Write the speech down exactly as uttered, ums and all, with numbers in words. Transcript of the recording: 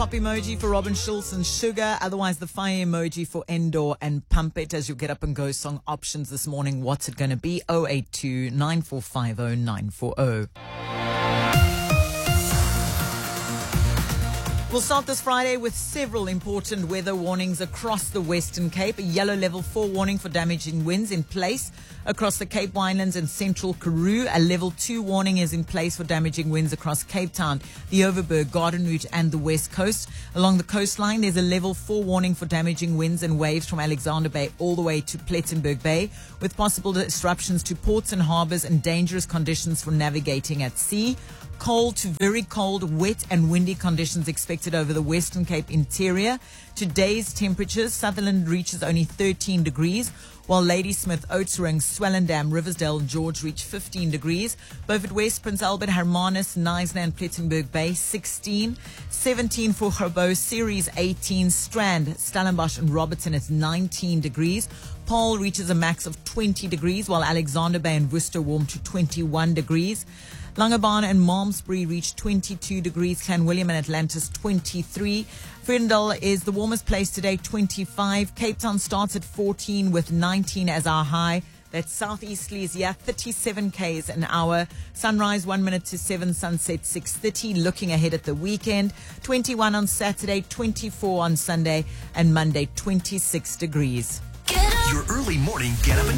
pop emoji for Robin Schulz and Sugar. Otherwise, the fire emoji for Endor and Pump It. As you get up and go song options this morning, what's it going to be? oh eight two, nine four five oh, nine four oh. We'll start this Friday with several important weather warnings across the Western Cape. A yellow level four warning for damaging winds in place across the Cape Winelands and central Karoo. A level two warning is in place for damaging winds across Cape Town, the Overberg, Garden Route and the West Coast. Along the coastline, there's a level four warning for damaging winds and waves from Alexander Bay all the way to Plettenberg Bay, with possible disruptions to ports and harbours and dangerous conditions for navigating at sea. Cold to very cold, wet and windy conditions expected over the Western Cape interior. Today's temperatures, Sutherland reaches only thirteen degrees, while Ladysmith, Oudtshoorn, Swellendam, Riversdale and George reach fifteen degrees. Beaufort West, Prince Albert, Hermanus, Knysna and Plettenberg Bay, sixteen. seventeen for Grabouw, Ceres, eighteen. Strand, Stellenbosch and Robertson is nineteen degrees. Paarl reaches a max of twenty degrees, while Alexander Bay and Worcester warm to twenty-one degrees. Langebaan and Malmesbury reach twenty-two degrees. Clanwilliam and Atlantis twenty-three. Vredendal is the warmest place today, twenty-five. Cape Town starts at fourteen with nineteen as our high. That's southeasterly is yeah, thirty-seven k's an hour. Sunrise one minute to seven, sunset six thirty. Looking ahead at the weekend, twenty-one on Saturday, twenty-four on Sunday, and Monday twenty-six degrees. Your early morning get up and